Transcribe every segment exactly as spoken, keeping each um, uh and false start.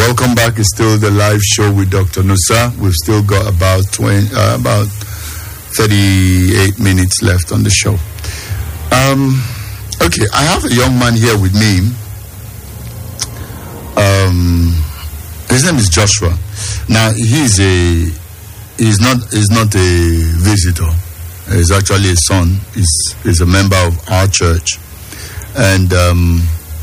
welcome back. It's still the live show with Doctor Nusa. We've still got about twenty, uh, about thirty-eight minutes left on the show. Um, okay, I have a young man here with me. Um, his name is Joshua. Now he's a he's not he's not a visitor. He's actually a son. He's he's a member of our church, and um,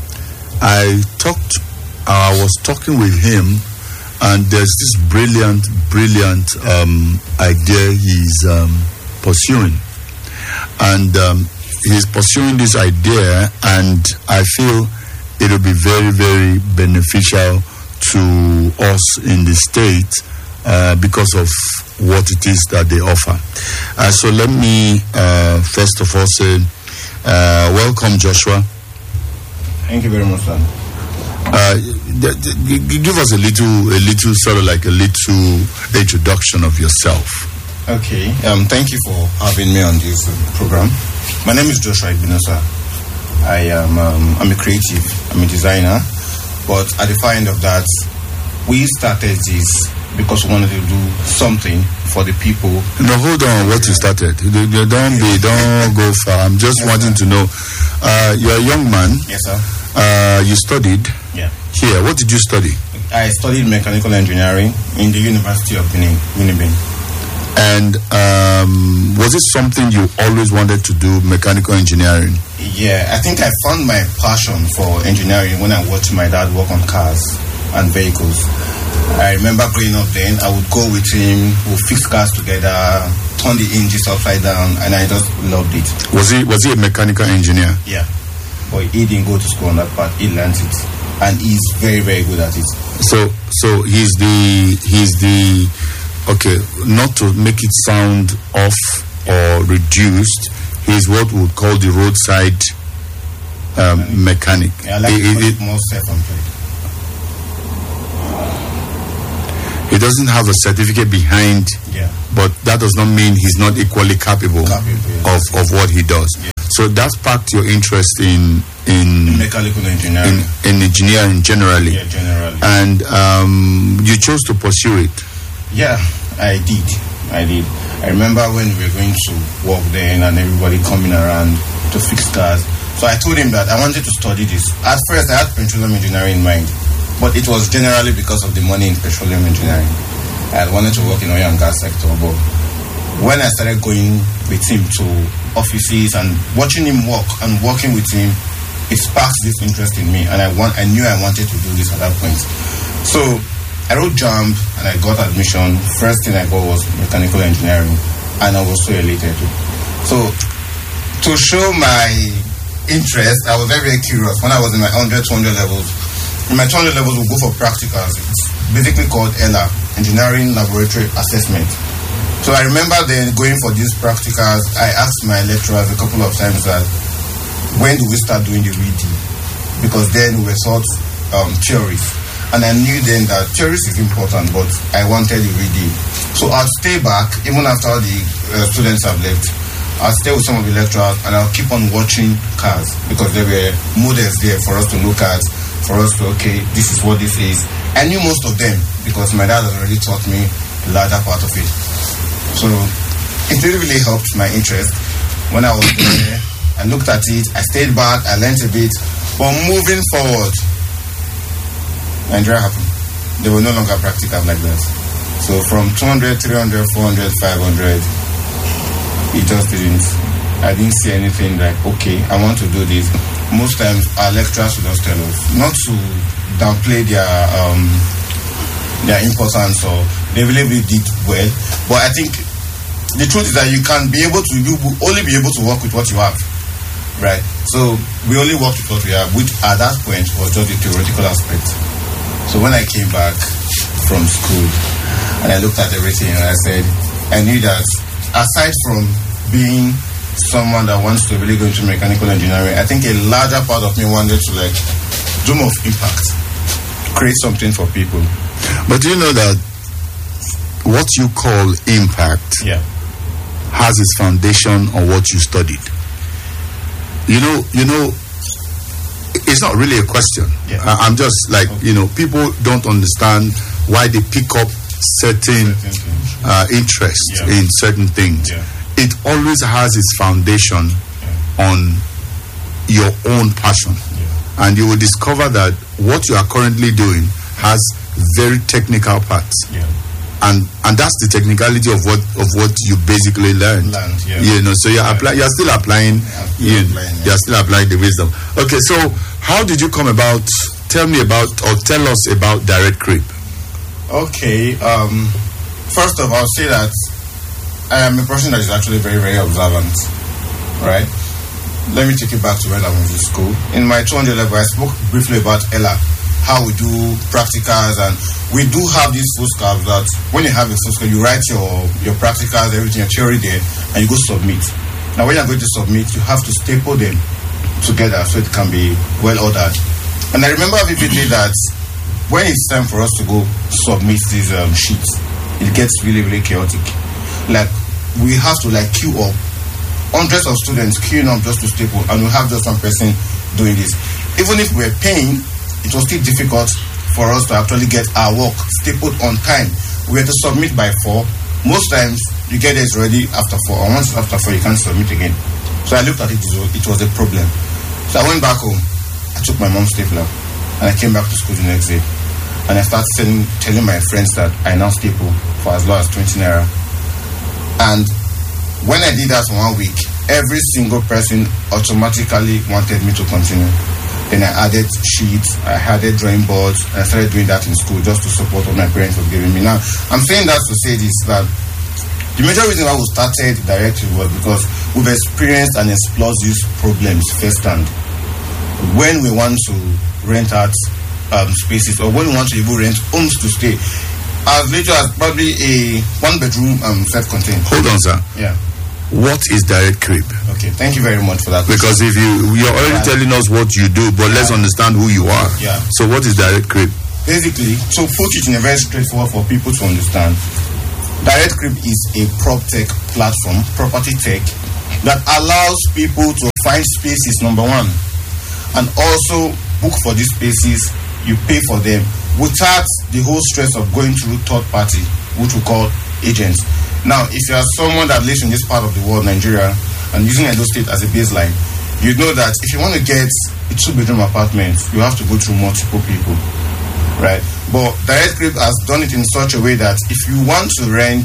I talked. I was talking with him, and there's this brilliant, brilliant um, idea he's um, pursuing, and um, he's pursuing this idea, and I feel it will be very, very beneficial to us in the state uh, because of what it is that they offer. Uh, so let me uh, first of all say, uh, welcome, Joshua. Thank you very much, sir. Uh, give us a little, a little sort of like a little introduction of yourself. Okay. Um. Thank you for having me on this program. My name is Joshua Ibinosa. I am. Um, I'm a creative. I'm a designer. But at the far end of that, we started this because we wanted to do something for the people. No, hold on. What you started? Don't be. Don't go far. I'm just yes, wanting sir. to know. Uh, you're a young man. Yes, sir. Uh, you studied. Yeah. Here, what did you study? I studied mechanical engineering in the University of Benin, Winnipeg. And um, was it something you always wanted to do, mechanical engineering? Yeah, I think I found my passion for engineering when I watched my dad work on cars and vehicles. I remember growing up then, I would go with him, we'll fix cars together, turn the engines upside down, and I just loved it. Was he, was he a mechanical engineer? Yeah. But he didn't go to school on that part, he learned it. And he's very, very good at it. So, so he's the, he's the, okay, not to make it sound off or reduced, he's what we would call the roadside um, mechanic. Yeah, I like it, it, it more self-employed. He doesn't have a certificate behind, yeah. but that does not mean he's not equally capable, capable yes. of, of what he does. Yeah. So that sparked your interest in in, in mechanical engineering, in, in engineering generally. Yeah, generally. And um, you chose to pursue it. Yeah, I did. I did. I remember when we were going to work then, and everybody coming around to fix cars. So I told him that I wanted to study this. At first, I had petroleum engineering in mind, but it was generally because of the money in petroleum engineering. I had wanted to work in oil and gas sector, but when I started going with him to offices and watching him work and working with him, it sparked this interest in me, and I want I knew I wanted to do this at that point. So I wrote JAMB and I got admission. First thing I got was mechanical engineering, and I was so elated. So to show my interest, I was very, very curious. When I was in my one hundred, two hundred levels, in my two hundred levels we'll go for practicals. It's basically called E L A, Engineering Laboratory Assessment. So I remember then going for these practicals. I asked my lecturers a couple of times that when do we start doing the reading? Because then we were taught um, theories. And I knew then that theories is important, but I wanted the reading. So I'd stay back, even after the uh, students have left. I'll stay with some of the lecturers and I'll keep on watching cars because there were models there for us to look at, for us to, okay, this is what this is. I knew most of them because my dad had already taught me the larger part of it. So it really, really helped my interest. When I was there, I looked at it, I stayed back, I learned a bit. But moving forward, Nigeria happened. They were no longer practical like that. So from two hundred, three hundred, four hundred, five hundred, it just didn't. I didn't see anything like, okay, I want to do this. Most times our lecturers would just tell us not to downplay their um, their importance, or they really, really did well. But I think the truth is that you can be able to, you will only be able to work with what you have, right? So we only worked with what we have, which at that point was just the theoretical aspect. So when I came back from school and I looked at everything and I said, I knew that aside from being someone that wants to really go into mechanical engineering, I think a larger part of me wanted to like do more impact, create something for people. But do you know that what you call impact yeah. has its foundation on what you studied? You know, you know, it's not really a question. Yeah. Uh, I'm just like, okay. you know, people don't understand why they pick up certain, certain uh, interest yeah. in certain things. Yeah. It always has its foundation yeah. on your own passion. Yeah. And you will discover that what you are currently doing has very technical parts. Yeah. And and that's the technicality of what of what you basically learned. Learned, yeah. You know, so you're yeah. apply, you're still applying yeah, still you, applying yeah. you're still applying the wisdom. Okay, so how did you come about? Tell me about or tell us about Direct Creep. Okay, um, first of all, I'll say that I am a person that is actually very, very observant. Right? Let me take it back to when I was in school. In my two hundred level, I spoke briefly about Ella, how we do practicals, and we do have these foolscapes that when you have a foolscape, you write your, your practicals, everything, your theory there, and you go submit. Now, when you're going to submit, you have to staple them together so it can be well ordered. And I remember vividly that when it's time for us to go submit these um, sheets, it gets really, really chaotic. Like, we have to like queue up, hundreds of students queuing up just to staple, and we have just one person doing this. Even if we're paying, it was still difficult for us to actually get our work stapled on time. We had to submit by four. Most times, you get it ready after four, or once after four, you can't submit again. So I looked at it, it was a problem. So I went back home, I took my mom's stapler, and I came back to school the next day. And I started telling, telling my friends that I now staple for as low as twenty naira. And when I did that for one week, every single person automatically wanted me to continue. Then I added sheets, I added drawing boards, and I started doing that in school just to support what my parents were giving me. Now, I'm saying that to say this, that the major reason why we started Direct Creep was because we've experienced and explored these problems firsthand. When we want to rent out um, spaces, or when we want to even rent homes to stay, as little as probably a one-bedroom um, self-contained. Hold on, sir. Yeah. What is Direct Creep? Okay, thank you very much for that. Because if you you're already yeah. telling us what you do, but yeah. let's understand who you are. Yeah. So what is Direct Creep? Basically, to put it in a very straightforward for people to understand, Direct Creep is a prop tech platform, property tech, that allows people to find spaces, number one, and also book for these spaces. You pay for them without the whole stress of going through third party, which we call agents. Now, if you are someone that lives in this part of the world, Nigeria, and using Edo State as a baseline, you know that if you want to get a two-bedroom apartment, you have to go through multiple people, right? But Direct Creep has done it in such a way that if you want to rent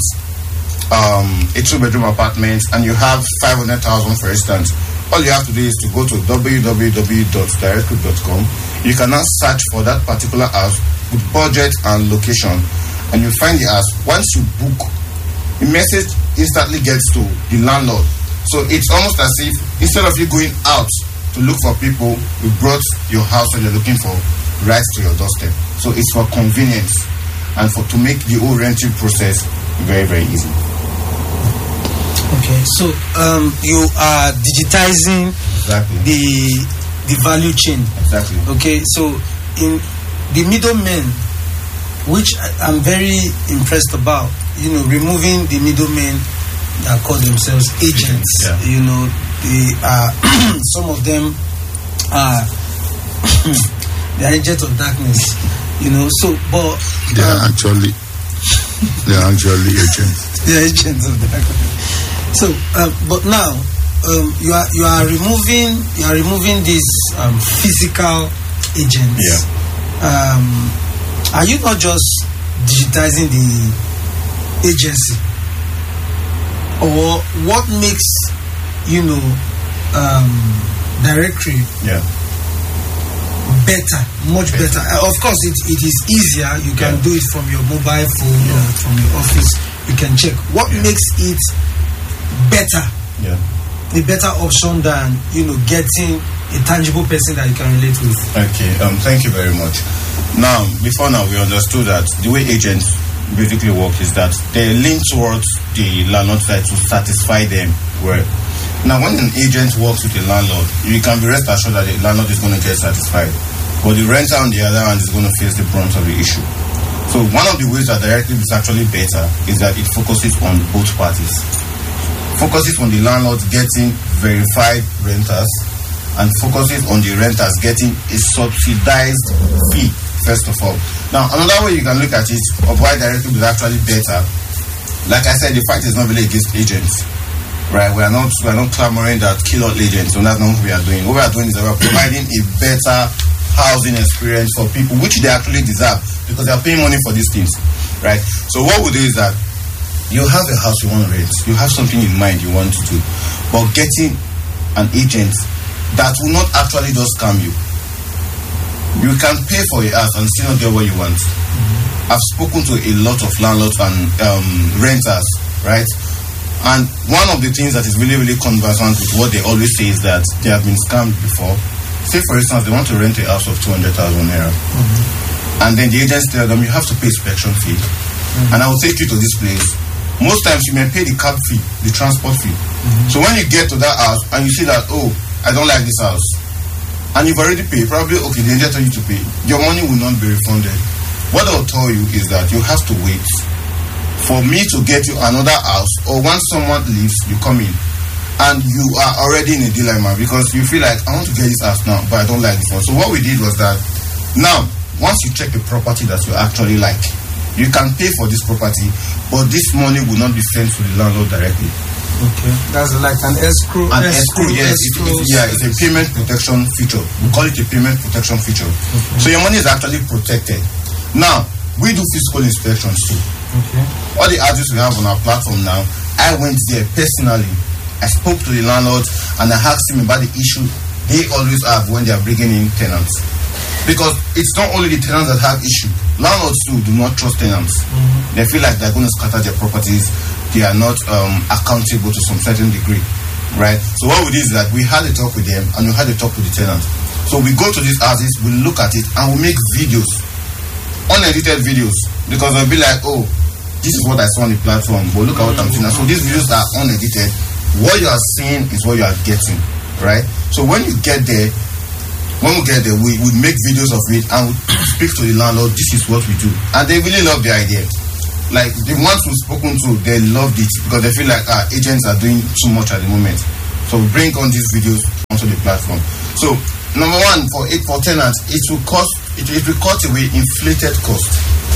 um, a two-bedroom apartment and you have five hundred thousand, for instance, all you have to do is to go to w w w dot direct creep dot com. You can now search for that particular house with budget and location, and you find the house. Once you book, the message instantly gets to the landlord. So it's almost as if instead of you going out to look for people, you brought your house and you're looking for right to your doorstep. So it's for convenience and for to make the whole renting process very, very easy. Okay, so um, you are digitizing exactly. the the value chain. Exactly. Okay, so in the middlemen, which I, I'm very impressed about, you know, removing the middlemen that call themselves agents. Yeah. You know, they are some of them are they are agents of darkness. You know, so but they are um, actually they are actually agents. They are agents of darkness. So, uh, but now um, you are you are removing you are removing these um, physical agents. Yeah. Um, are you not just digitizing the agency, or what makes you know um, Direct Creep yeah. better, much better? Uh, of course, it, it is easier. You can yeah. do it from your mobile phone yeah. or from your office. You can check. What yeah. makes it better? Yeah. A better option than you know getting a tangible person that you can relate with. Okay. Um. Thank you very much. Now, before now, we understood that the way agents basically work is that they lean towards the landlord side to satisfy them. Well, now when an agent works with a landlord, you can be rest assured that the landlord is going to get satisfied, but the renter on the other hand is going to face the brunt of the issue. So one of the ways that Direct Creep is actually better is that it focuses on both parties. Focuses on the landlord getting verified renters, and focuses on the renters getting a subsidized fee, first of all. Now, another way you can look at it, of why directive is actually better, like I said, the fight is not really against agents, right? We are not we are not clamoring that kill all agents, so that's not what we are doing. What we are doing is we are providing a better housing experience for people, which they actually deserve, because they are paying money for these things, right? So what we do is that you have a house you want to rent, you have something in mind you want to do, but getting an agent that will not actually just scam you. You can pay for a house and still not get what you want. Mm-hmm. I've spoken to a lot of landlords and um, renters, right? And one of the things that is really, really conversant with what they always say is that they have been scammed before. Say, for instance, they want to rent a house of two hundred thousand naira. Mm-hmm. And then the agents tell them, you have to pay inspection fee. Mm-hmm. And I will take you to this place. Most times you may pay the cab fee, the transport fee. Mm-hmm. So when you get to that house and you see that, oh, I don't like this house, and you've already paid, probably, okay, the agent told you to pay, your money will not be refunded. What I'll tell you is that you have to wait for me to get you another house, or once someone leaves, you come in, and you are already in a dilemma because you feel like, I want to get this house now, but I don't like this one. So what we did was that, now, once you check a property that you actually like, you can pay for this property, but this money will not be sent to the landlord directly. Okay, that's like an escrow. An escrow, escrow yes. Escrow. It, it, yeah, it's a payment protection feature. We call it a payment protection feature. Okay. So your money is actually protected. Now, we do physical inspections too. Okay. All the addresses we have on our platform now, I went there personally. I spoke to the landlord and I asked him about the issue they always have when they are bringing in tenants. Because it's not only the tenants that have issue. Landlords too do not trust tenants. Mm-hmm. They feel like they're going to scatter their properties. They are not um, accountable to some certain degree, right? So what we did is that we had a talk with them and we had a talk with the tenants. So we go to these houses, we look at it, and we make videos, unedited videos, because they'll be like, oh, this is what I saw on the platform, but look at what I'm seeing. So these videos are unedited. What you are seeing is what you are getting, right? So when you get there, when we get there, we, we make videos of it and we speak to the landlord, this is what we do. And they really love the idea. Like, the ones we've spoken to, they loved it because they feel like our ah, agents are doing too much at the moment. So we bring on these videos onto the platform. So, number one, for it, for tenants, it will cost, it, it will cut away inflated cost.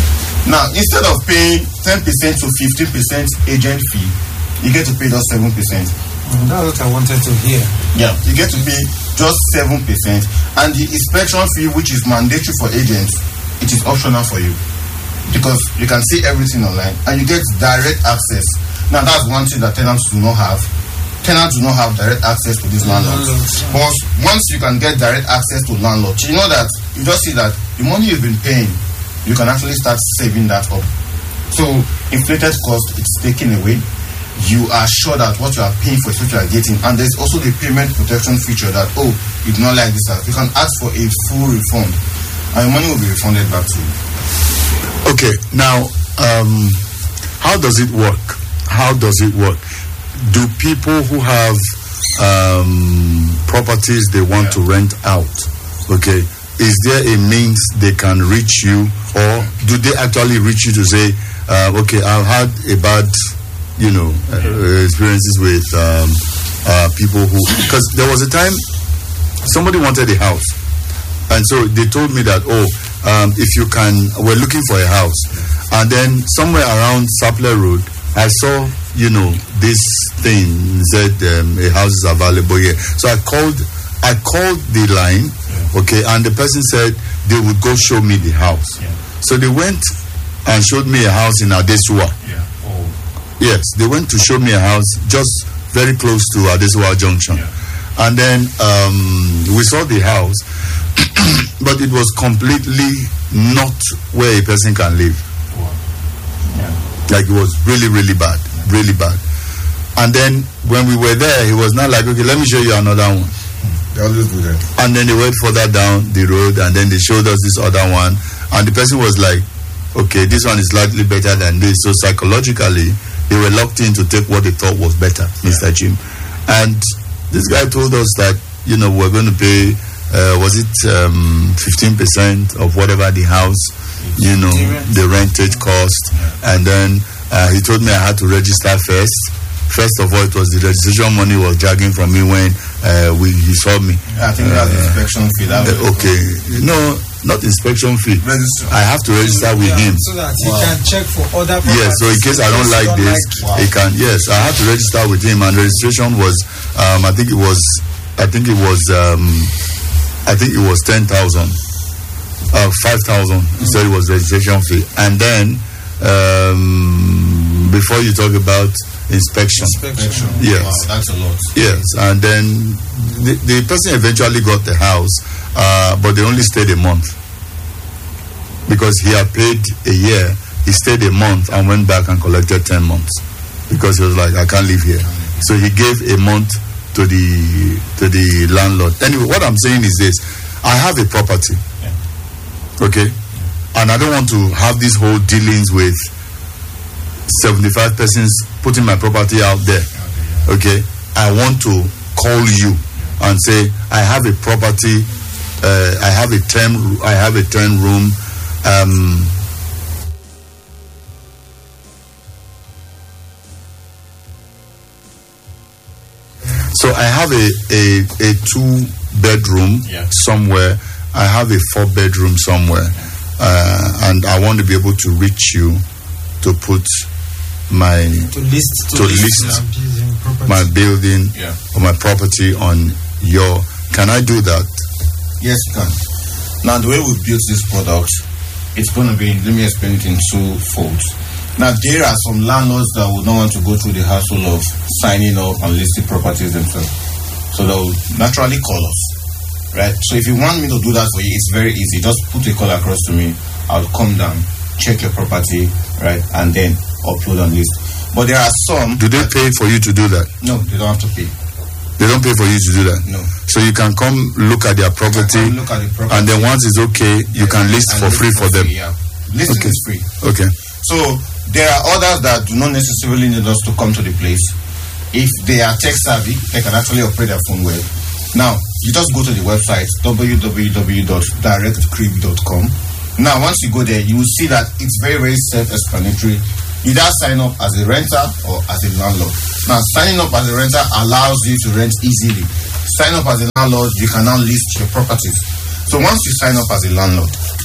Now, instead of paying ten percent to fifteen percent agent fee, you get to pay just seven percent. Mm, that's what I wanted to hear. Yeah, you get to pay just seven percent. And the inspection fee, which is mandatory for agents, it is optional for you. Because you can see everything online and you get direct access. Now that's one thing that tenants do not have. Tenants do not have direct access to these landlords. But once you can get direct access to landlords, you know that you just see that the money you've been paying, you can actually start saving that up. So inflated cost, it's taken away. You are sure that what you are paying for is what you are getting. And there's also the payment protection feature that, oh, you do not like this house, you can ask for a full refund and your money will be refunded back to you. Okay, now, um, how does it work? How does it work? Do people who have um, properties they want yeah. to rent out, okay, is there a means they can reach you, or do they actually reach you to say, uh, okay, I've had a bad, you know, uh, experiences with um, uh, people who, because there was a time somebody wanted a house, and so they told me that, oh, Um, if you can, we're looking for a house. And then somewhere around Sapler Road, I saw, you know, this thing said um, a house is available here. So I called, I called the line, yeah. okay, and the person said they would go show me the house. Yeah. So they went and showed me a house in Adesua. Yeah. Oh. Yes, they went to show me a house just very close to Adesua Junction. Yeah. And then um, we saw the house. But it was completely not where a person can live. Yeah. Like it was really, really bad. Really bad. And then when we were there, he was not like, okay, let me show you another one. They always do that. And then they went further down the road and then they showed us this other one. And the person was like, okay, this one is slightly better than this. So psychologically, they were locked in to take what they thought was better, yeah. Mister Jim. And this guy told us that, you know, we're going to pay Uh, was it um, fifteen percent of whatever the house, you know, the rentage cost. And then uh, he told me I had to register first. First of all, it was the registration money was dragging from me when uh, we, he saw me. I think that's Uh, inspection fee. That Uh, okay, no, not inspection fee. Register. I have to register with Yeah, him. so that he Wow. can check for other properties. Yes, so in case I don't Yes, like you this, like- he can. Yes, I have to register with him, and registration was, um, I think it was, I think it was, um, I think it was ten thousand, uh, five thousand. He said it was registration fee, and then um, before you talk about inspection. Inspection. Yes. Wow, that's a lot. Yes, and then the, the person eventually got the house, uh, but they only stayed a month because he had paid a year. He stayed a month and went back and collected ten months because he was like, I can't live here. So he gave a month to the to the landlord. Anyway, what I'm saying is this: I have a property, okay, and I don't want to have these whole dealings with seventy-five persons putting my property out there. Okay, I want to call you and say I have a property, uh, I have a ten, I have a ten room. Um, so I have a a, a two bedroom Yeah. somewhere. I have a four bedroom somewhere, uh, and I want to be able to reach you to put my To list, to, To list, list uh, building property. my building Yeah. or my property on your. Can I do that? Yes, you can. Now, the way we built this product, it's going to be, let me explain it in two folds. Now, there are some landlords that would not want to go through the hassle of signing up and listing properties themselves. So they'll naturally call us, right? So if you want me to do that for you, it's very easy. Just put a call across to me. I'll come down, check your property, right? And then upload and list. But there are some... Do they pay for you to do that? No, they don't have to pay. They don't pay for you to do that. No. So you can come look at their property, Come look at the property. and then once it's okay, you can list And for list free for them. Yeah. Listing Okay. is free. Okay. So there are others that do not necessarily need us to come to the place. If they are tech savvy, they can actually operate their phone well. Now, you just go to the website w w w dot direct crib dot com. Now, once you go there, you will see that it's very, very self-explanatory. Either sign up as a renter or as a landlord. Now, signing up as a renter allows you to rent easily. Sign up as a landlord, you can now list your properties. So once you sign up as a landlord,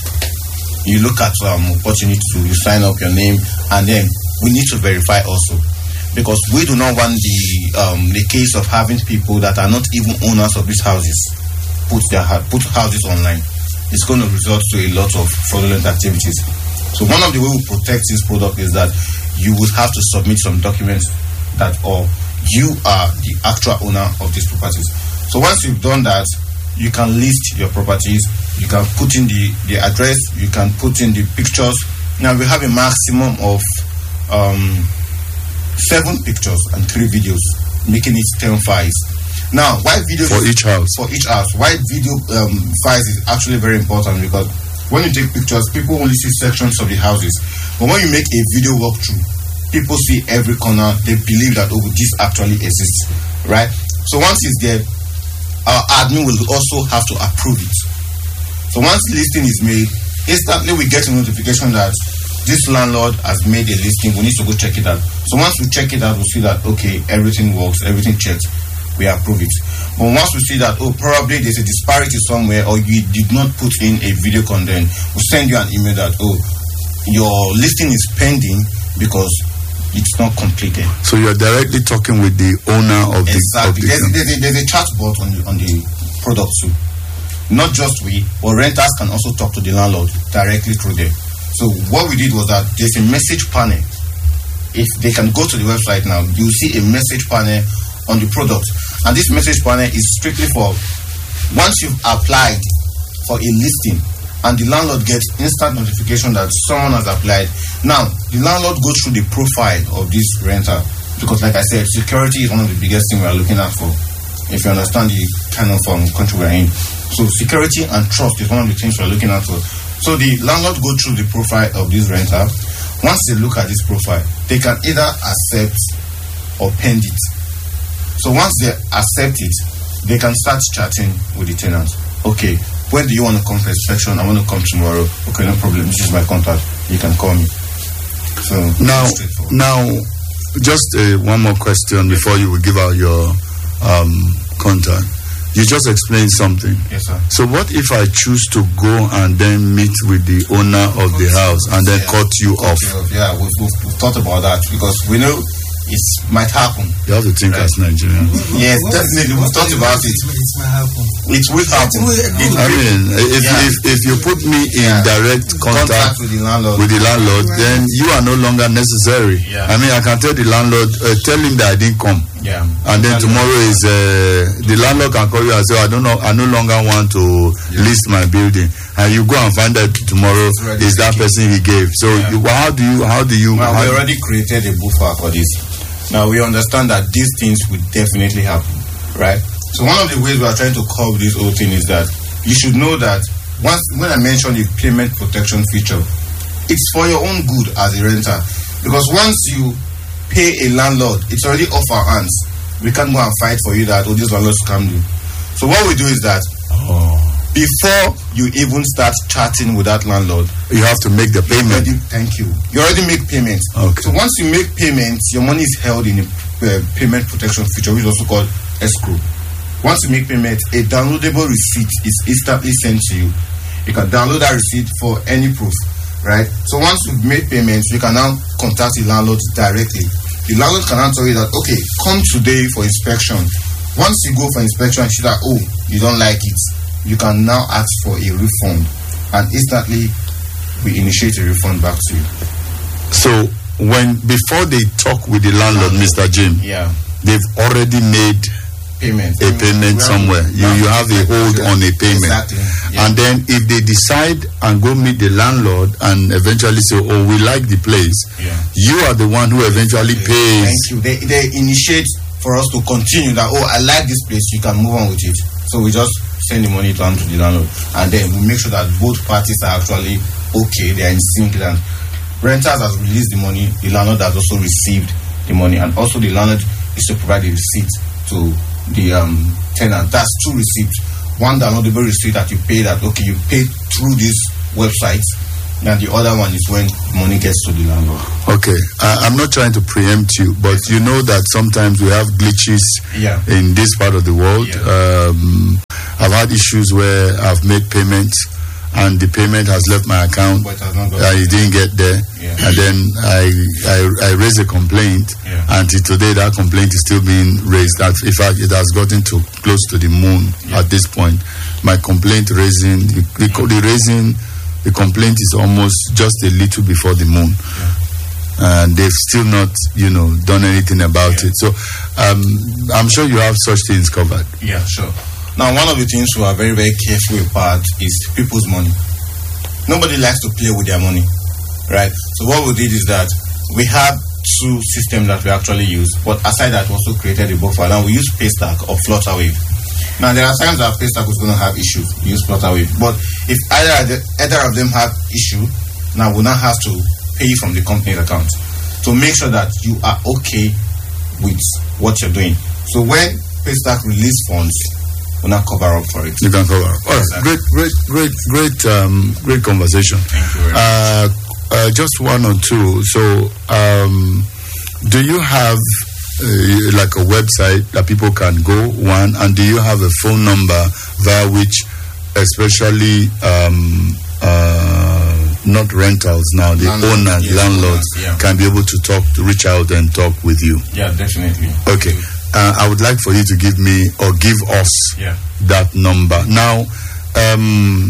you look at um, what you need to do. You sign up your name, and then we need to verify also, because we do not want the um, the case of having people that are not even owners of these houses put their put houses online. It's going to result to a lot of fraudulent activities. So one of the way we protect this product is that you would have to submit some documents that, or you are the actual owner of these properties. So once you've done that, you can list your properties, you can put in the, the address, you can put in the pictures. Now we have a maximum of um, seven pictures and three videos, making it ten files. Now, why video For each house. For each house. Why video um, files is actually very important, because when you take pictures, people only see sections of the houses. But when you make a video walkthrough, people see every corner. They believe that, oh, this actually exists, right? So once it's there, our admin will also have to approve it. So once the listing is made, instantly we get a notification that this landlord has made a listing. We need to go check it out. So once we check it out, we see that, okay, everything works, everything checked. We approve it. But once we see that, oh, probably there's a disparity somewhere, or you did not put in a video content, we'll send you an email that, oh, your listing is pending because it's not completed. So you're directly talking with the owner of the Exactly. of the There's, there's, a, there's a chat bot on the, on the product too. Not just we, but renters can also talk to the landlord directly through there. So what we did was that there's a message panel. If they can go to the website now, you'll see a message panel on the product. And this message panel is strictly for once you've applied for a listing and the landlord gets instant notification that someone has applied. Now, the landlord goes through the profile of this renter, because like I said, security is one of the biggest things we are looking at for, if you understand the kind of um, country we're in. So security and trust is one of the things we're looking at for. So the landlord go through the profile of this renter. Once they look at this profile, they can either accept or pend it. So once they accept it, they can start chatting with the tenant. Okay, when do you want to come for inspection? I want to come tomorrow. Okay, no problem. This is my contact. You can call me. So now, now, just uh, one more question before you will give out your um, contact. You just explained something. Yes, sir. So what if I choose to go and then meet with the owner of the house and then yeah. cut you cut off? You off. Yeah, we've, we've, we've thought about that because we know it might happen. You have to think right. as Nigerian. Yes, What definitely. We've thought about it. It might happen. It will happen. It I mean, if, Yeah. if if you put me in Yeah. direct contact contact with the landlord. with the landlord, then you are no longer necessary. Yeah. I mean, I can tell the landlord, uh, tell him that I didn't come. Yeah. And then tomorrow is uh, the landlord can call you and say, I don't know, I no longer want to Yeah. list my building. And you go and find out tomorrow It's is that ready. person he gave. So Yeah. you, how do you how do you Well, how, we already created a buffer for this. Now we understand that these things will definitely happen, right? So one of the ways we are trying to curb this whole thing is that you should know that once when I mentioned the payment protection feature, it's for your own good as a renter. Because once you pay a landlord, it's already off our hands. We can't go and fight for you that, oh, this landlord scammed you. So what we do is that oh, before you even start chatting with that landlord, you have to make the you payment. already, thank you. You already make payments. Okay. So once you make payments, your money is held in a uh, payment protection feature, which is also called escrow. Once you make payments, a downloadable receipt is instantly sent to you. You can download that receipt for any proof, right? So once you've made payments, you can now contact the landlord directly. The landlord can now tell you that, okay, come today for inspection. Once you go for inspection and see that, oh, you don't like it, you can now ask for a refund, and instantly we initiate a refund back to you. So when before they talk with the landlord, Mister Jim, Yeah. they've already made Payment. a payment somewhere. You you have a hold on a payment. Exactly. Yeah. And then if they decide and go meet the landlord and eventually say, oh, we like the place, Yeah. you are the one who eventually pays. Thank you. They, they initiate for us to continue that, oh, I like this place, you can move on with it. So we just send the money down to the landlord, and then we make sure that both parties are actually okay, they are in sync, and renters has released the money, the landlord has also received the money, and also the landlord is to provide the receipt to the um, tenant. That's two receipts. One downloadable receipt that you pay that, okay, you paid through this website, and the other one is when money gets to the landlord. Okay, I, I'm not trying to preempt you, but you know that sometimes we have glitches Yeah. in this part of the world. Yeah. Um, I've had issues where I've made payments and the payment has left my account. But it has not got Uh, it didn't get there, Yeah. and then I, I I raised a complaint. Yeah. Until today, that complaint is still being raised. That in fact, it has gotten to close to the moon Yeah. at this point. My complaint raising, the, the, the raising, the complaint is almost just a little before the moon, and they've still not, you know, done anything about Yeah. it. So, um, I'm sure you have such things covered. Yeah, sure. Now, one of the things we are very, very careful about is people's money. Nobody likes to play with their money, right? So what we did is that we have two systems that we actually use, but aside that, we also created a buffer, and we use Paystack or Flutterwave. Now, there are times that Paystack is going to have issues. We use Flutterwave, but if either of the, either of them have issue, now we now have to pay from the company's account to make sure that you are okay with what you're doing. So when Paystack release funds, will not cover up for it. You can cover up. All right, Exactly. great, great, great, great, um, great conversation. Thank you very much. Uh, uh, just one or two. So, um, do you have uh, like a website that people can go? One, and do you have a phone number via which, especially um, uh, not rentals now, the Landlord, owners, yes, landlords owners, yeah. can be able to talk, to reach out and talk with you? Yeah, definitely. Okay. Uh, I would like for you to give me or give us Yeah. that number. Now, um,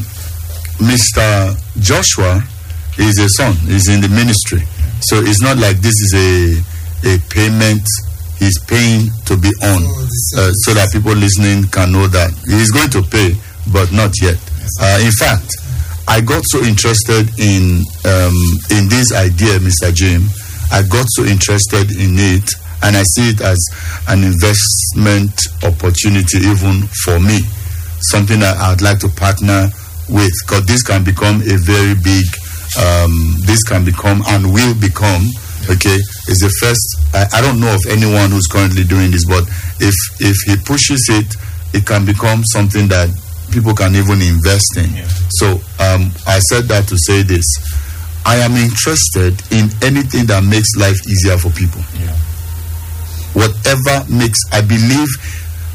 Mister Joshua is a son. He's in the ministry. So it's not like this is a, a payment he's paying to be on, uh, so that people listening can know that he's going to pay, but not yet. Uh, in fact, I got so interested in um, in this idea, Mister Jim. I got so interested in it, and I see it as an investment opportunity even for me, something that I'd like to partner with, because this can become a very big, um, this can become and will become, okay, is the first, I, I don't know of anyone who's currently doing this, but if, if he pushes it, it can become something that people can even invest in. Yeah. So um, I said that to say this. I am interested in anything that makes life easier for people. Yeah. Whatever makes, I believe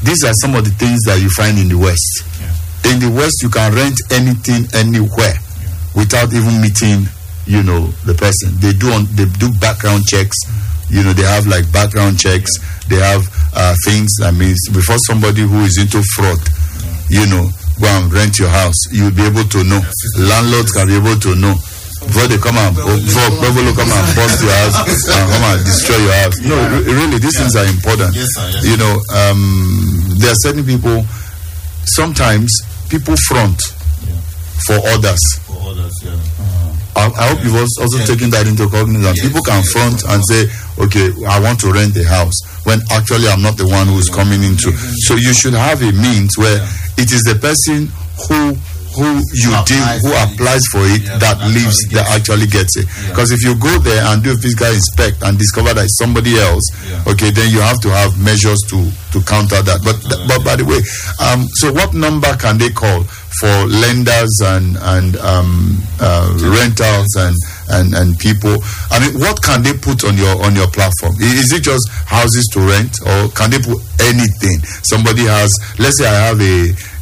these are some of the things that you find in the West. Yeah. In the West, you can rent anything anywhere yeah. without even meeting, you know, the person. They do on, they do background checks. Mm-hmm. You know, they have like background checks. Yeah. They have uh, things. I mean, before somebody who is into fraud, yeah. you know, go and rent your house, you'll be able to know. Yeah. Landlords can be able to know. Before they come and before people come and bust your house and come and destroy your house. No, yeah. really, these yeah. things are important. Yes, sir, yes, you know, um, there are certain people. Sometimes people front yeah. for others. For others, yeah. Uh-huh. I, I hope yeah. you've also yeah. taken that into cognizance. Yes, people can yes, front yes. and say, "Okay, I want to rent a house," when actually I'm not the one who is yeah. coming into. Yeah. So you should have a means where yeah. it is the person who. who you who deal who applies for it yeah, that lives that actually gets it, because yeah. if you go there and do a physical inspect and discover that it's somebody else, yeah. okay, then you have to have measures to to counter that. But th- but by the way, um so what number can they call for lenders and and um uh, rentals and and and people? I mean, what can they put on your on your platform? Is it just houses to rent, or can they put anything? Somebody has, let's say I have a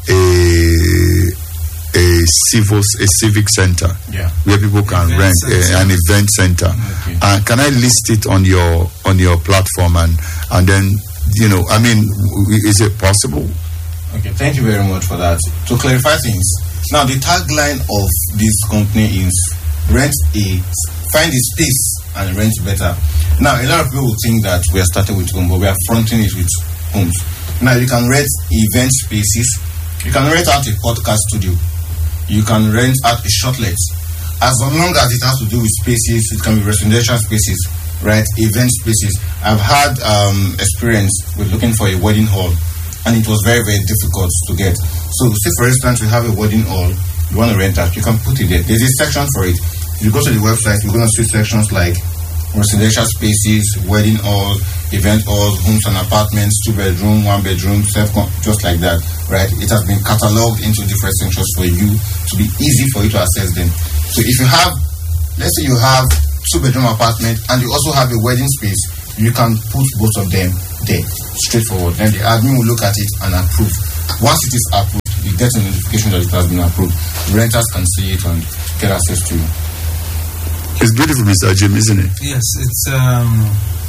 a a civil a civic center yeah. where people can event rent uh, an event center. Okay. Uh, can I list it on your on your platform, and and then, you know, I mean, is it possible? Okay, thank you very much for that. To clarify things, now the tagline of this company is rent a find a space and rent better. Now a lot of people will think that we are starting with home, but we are fronting it with homes. Now you can rent event spaces, you can rent out a podcast studio, you can rent out a shortlet. As long as it has to do with spaces, it can be residential spaces, right? Event spaces. I've had um, experience with looking for a wedding hall, and it was very, very difficult to get. So, say for instance, we have a wedding hall, you want to rent out, you can put it there. There's a section for it. If you go to the website, you're going to see sections like residential spaces, wedding halls, event halls, homes and apartments, two bedroom, one bedroom, self, just like that, right? It has been cataloged into different sections for you to be easy for you to access them. So if you have, let's say you have two bedroom apartment and you also have a wedding space, you can put both of them there, straightforward. Then the admin will look at it and approve. Once it is approved, you get a notification that it has been approved. Renters can see it and get access to it. It's beautiful, Mister Jim, isn't it? Yes, it's um,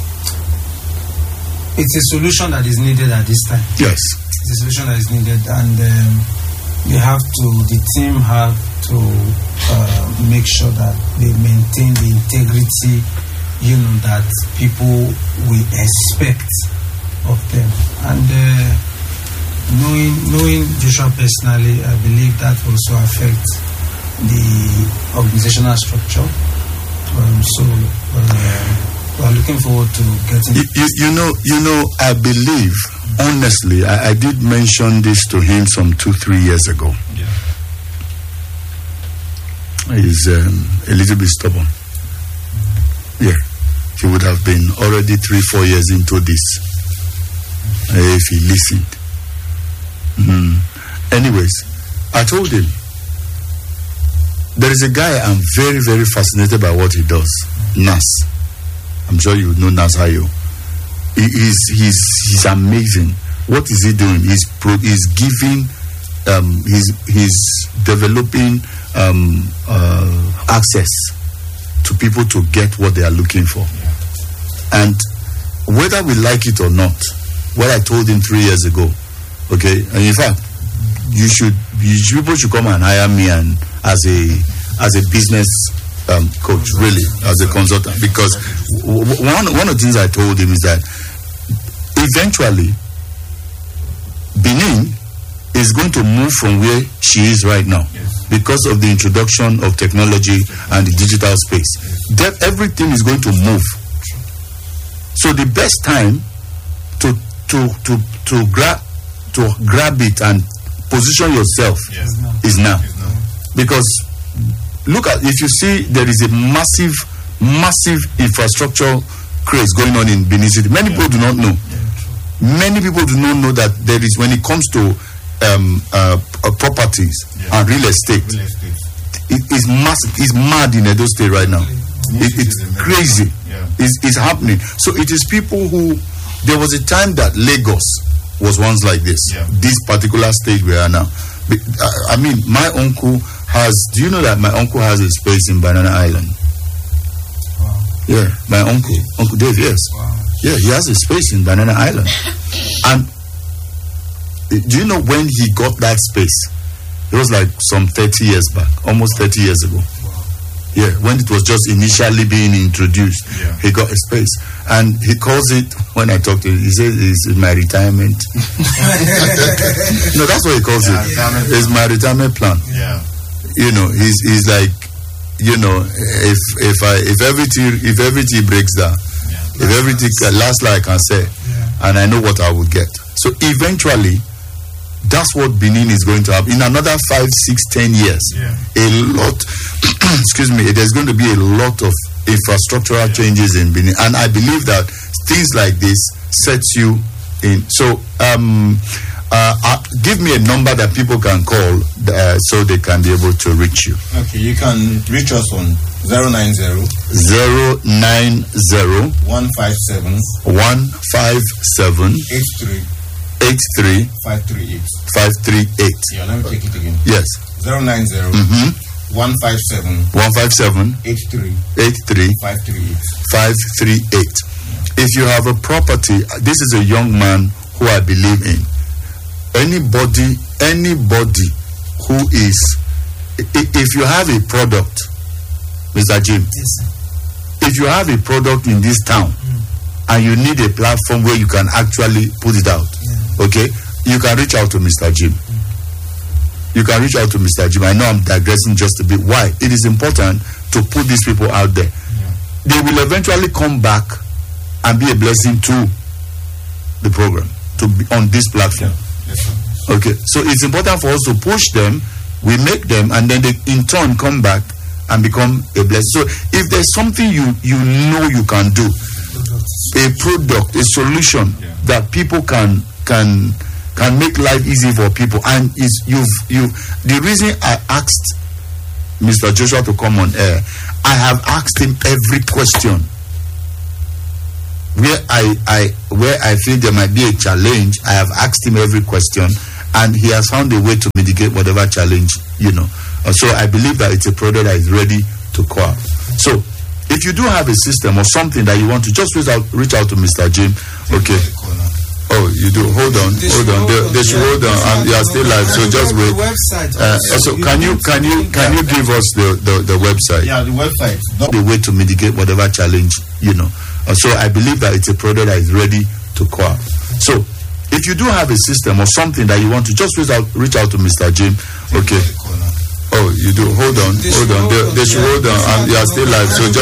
it's a solution that is needed at this time. Yes, it's a solution that is needed, and um, you have to, the team have to uh, make sure that they maintain the integrity, you know, that people will expect of them. And uh, knowing knowing Joshua personally, I believe that also affects the organizational structure. Um, so uh, we're looking forward to getting. You, you, you know, you know. I believe, honestly, I, I did mention this to him some two, three years ago. Yeah. He's um, a little bit stubborn. Mm-hmm. Yeah, he would have been already three, four years into this uh, if he listened. Mm-hmm. Anyways, I told him, there is a guy I'm very, very fascinated by what he does. Nas. I'm sure you know Nas Hayo. He is he's he's amazing. What is he doing? He's pro, he's giving um he's he's developing um uh, access to people to get what they are looking for. Yeah. And whether we like it or not, what I told him three years ago, okay, and in fact, you should, you should people should come and hire me and as a as a business um, coach, really, as a consultant, because w- one one of the things I told him is that eventually Benin is going to move from where she is right now, yes, because of the introduction of technology and the digital space. Yes. That everything is going to move. So the best time to to to to grab to grab it and position yourself, yes, is now. Is now. Because look at, if you see, there is a massive, massive infrastructure craze going on in Benin City. Many yeah. people do not know. Yeah, Many people do not know that there is, when it comes to um, uh, uh, properties yeah. and real estate, real estate. It is massive. It's mad in Edo State right now. It, it's crazy. Yeah. It's, it's happening. So it is people who, there was a time that Lagos was once like this. Yeah. This particular stage we are now. Be- I I mean, my uncle has. Do you know that my uncle has a space in Banana Island? Wow. Yeah, my uncle, Uncle Dave. Yes. Wow. Yeah, he has a space in Banana Island. And uh, do you know when he got that space? It was like some thirty years back, almost thirty years ago. Wow. Yeah, when it was just initially being introduced, Yeah. he got a space. And he calls it, when I talk to him, he says it's my retirement. No, that's what he calls Yeah, it. retirement It's my retirement plan. Yeah. You know, he's he's like, you know, if if I if everything if everything breaks down, Yeah. if everything can last like I can say, Yeah. and I know what I would get. So eventually, that's what Benin is going to happen. In another five, six, ten years, Yeah. a lot, excuse me, there's going to be a lot of infrastructural Yeah. changes in Benin. And I believe that things like this sets you in. So, um, uh, uh, give me a number that people can call uh, so they can be able to reach you. Okay, you can reach us on zero nine zero zero nine zero one five seven one five seven eight three eight three five three eight. five three eight. Yeah, let me take it again. Yes. zero nine zero Mm-hmm. one five seven one five seven eight three eight three five three eight. five three eight. If you have a property, this is a young man who I believe in. Anybody, anybody who is, i- if you have a product, Mister Jim, Yes. if you have a product in this town and you need a platform where you can actually put it out, Yeah. okay, you can reach out to Mister Jim. You can reach out to Mister Jim. I know I'm digressing just a bit. Why? It is important to put these people out there. They will eventually come back and be a blessing to the program, to be on this platform. Yes, sir. Okay, so it's important for us to push them, we make them, and then they in turn come back and become a blessing. So if there's something you you know you can do, a product, a solution Yeah. that people can can can make life easy for people, and is you've you the reason I asked Mister Joshua to come on air, I have asked him every question where I I where I feel there might be a challenge. I have asked him every question, and he has found a way to mitigate whatever challenge, you know. Uh, so I believe that it's a product that is ready to go out. So if you do have a system or something that you want to, just reach out, reach out to Mister Jim. Okay. Oh, you do. Hold on, They hold should on. hold They, on. they should Yeah. hold on. And you are still live, so just wait. The website. Uh, so can you can you can you give us the the, the website? Yeah, the website. The way to mitigate whatever challenge, you know. Uh, so I believe that it's a product that is ready to go out. So if you do have a system or something that you want to, just reach out, reach out to Mister Jim. Okay. Oh, you do. Hold on, hold on. They, they should hold on. And you are still live, so just